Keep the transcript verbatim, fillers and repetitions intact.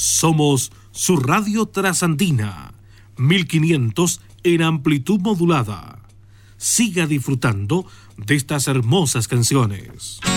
Somos su radio trasandina, mil quinientos en amplitud modulada. Siga disfrutando de estas hermosas canciones.